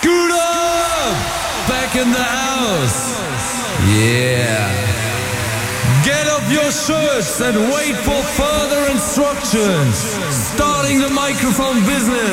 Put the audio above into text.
Scooter! Back in the house. Yeah. Get up your shirts and wait for further instructions. Starting the microphone business.